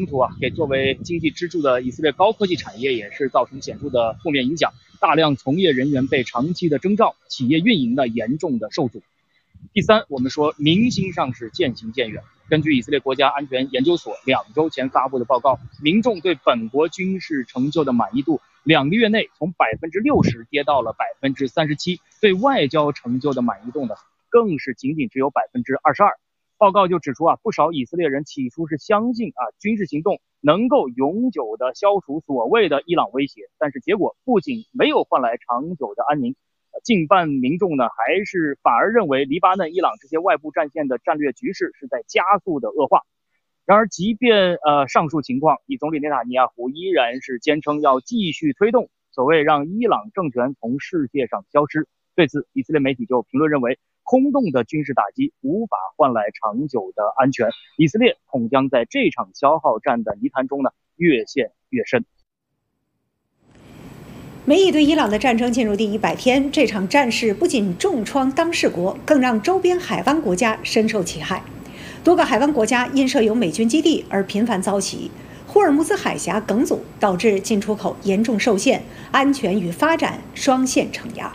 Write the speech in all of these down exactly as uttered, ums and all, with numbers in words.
冲突啊，给作为经济支柱的以色列高科技产业也是造成显著的负面影响，大量从业人员被长期的征召，企业运营呢严重的受阻。第三，我们说民心上是渐行渐远。根据以色列国家安全研究所两周前发布的报告，民众对本国军事成就的满意度两个月内从百分之六十跌到了百分之三十七，对外交成就的满意度呢更是仅仅只有百分之二十二。报告就指出啊，不少以色列人起初是相信啊军事行动能够永久的消除所谓的伊朗威胁，但是结果不仅没有换来长久的安宁，近半民众呢还是反而认为黎巴嫩、伊朗这些外部战线的战略局势是在加速的恶化。然而，即便呃上述情况，以总理内塔尼亚胡依然是坚称要继续推动所谓让伊朗政权从世界上消失。对此，以色列媒体就评论认为，空洞的军事打击无法换来长久的安全，以色列恐将在这场消耗战的泥潭中呢越陷越深。 美以对伊朗的战争进入第一百天，这场战事不仅重创当事国，更让周边海湾国家深受其害。多个海湾国家因设有美军基地而频繁遭袭，霍尔木兹海峡梗阻导致进出口严重受限，安全与发展双线承压。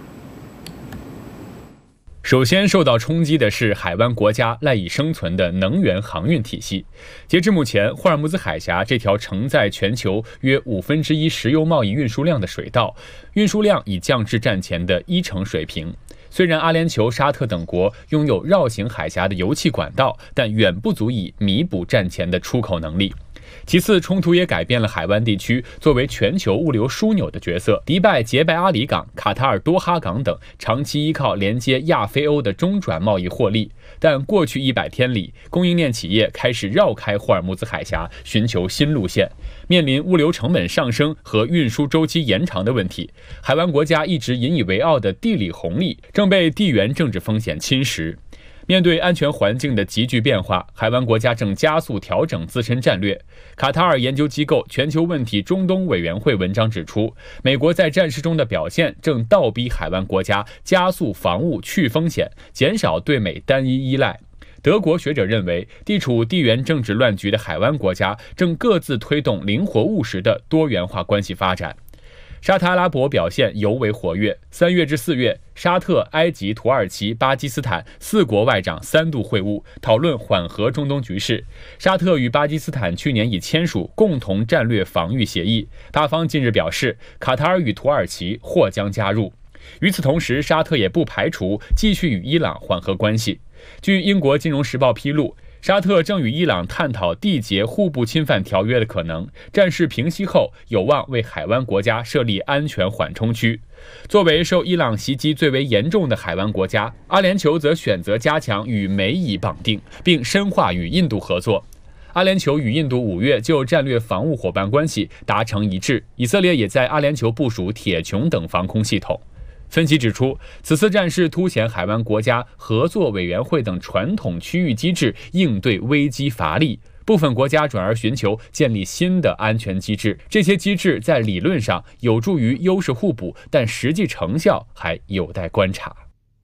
首先受到冲击的是海湾国家赖以生存的能源航运体系。截至目前，霍尔木兹海峡这条承载全球约五分之一石油贸易运输量的水道，运输量已降至战前的一成水平。虽然阿联酋、沙特等国拥有绕行海峡的油气管道，但远不足以弥补战前的出口能力。其次，冲突也改变了海湾地区作为全球物流枢纽的角色。迪拜杰拜阿里港、卡塔尔多哈港等长期依靠连接亚非欧的中转贸易获利，但过去一百天里，供应链企业开始绕开霍尔木兹海峡，寻求新路线。面临物流成本上升和运输周期延长的问题，海湾国家一直引以为傲的地理红利正被地缘政治风险侵蚀。面对安全环境的急剧变化，海湾国家正加速调整自身战略。卡塔尔研究机构全球问题中东委员会文章指出，美国在战事中的表现正倒逼海湾国家加速防务去风险，减少对美单一依赖。德国学者认为，地处地缘政治乱局的海湾国家正各自推动灵活务实的多元化关系发展。沙特阿拉伯表现尤为活跃。三月至四月，沙特、埃及、土耳其、巴基斯坦四国外长三度会晤，讨论缓和中东局势。沙特与巴基斯坦去年已签署共同战略防御协议，巴方近日表示，卡塔尔与土耳其或将加入。与此同时，沙特也不排除继续与伊朗缓和关系。据英国金融时报披露，沙特正与伊朗探讨缔结互不侵犯条约的可能，战事平息后有望为海湾国家设立安全缓冲区。作为受伊朗袭击最为严重的海湾国家，阿联酋则选择加强与美以绑定，并深化与印度合作。阿联酋与印度五月就战略防务伙伴关系达成一致，以色列也在阿联酋部署铁穹等防空系统。分析指出，此次战事凸显海湾国家合作委员会等传统区域机制应对危机乏力，部分国家转而寻求建立新的安全机制。这些机制在理论上有助于优势互补，但实际成效还有待观察。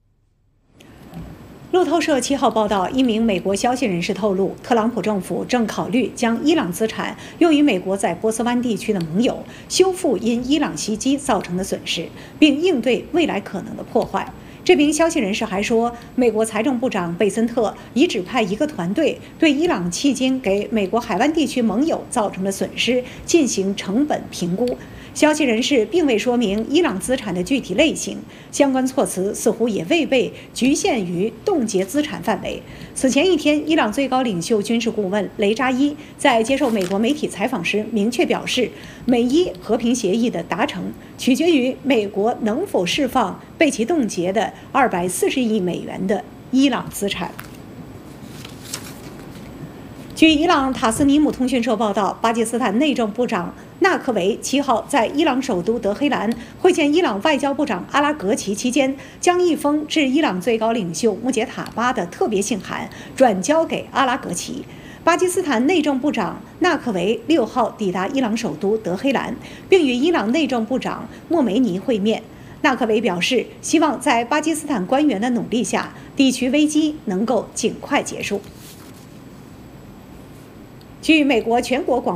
路透社七号报道，一名美国消息人士透露，特朗普政府正考虑将伊朗资产用于美国在波斯湾地区的盟友，修复因伊朗袭击造成的损失，并应对未来可能的破坏。这名消息人士还说，美国财政部长贝森特已指派一个团队对伊朗迄今给美国海湾地区盟友造成的损失进行成本评估。消息人士并未说明伊朗资产的具体类型，相关措辞似乎也未被局限于冻结资产范围。此前一天，伊朗最高领袖军事顾问雷扎伊在接受美国媒体采访时明确表示，美伊和平协议的达成取决于美国能否释放被其冻结的二百四十亿美元的伊朗资产。据伊朗塔斯尼姆通讯社报道，巴基斯坦内政部长纳克维七号在伊朗首都德黑兰会见伊朗外交部长阿拉格齐期间，将一封致伊朗最高领袖穆杰塔巴的特别信函转交给阿拉格齐。巴基斯坦内政部长纳克维六号抵达伊朗首都德黑兰，并与伊朗内政部长莫梅尼会面。纳克维表示，希望在巴基斯坦官员的努力下，地区危机能够尽快结束。据美国全国广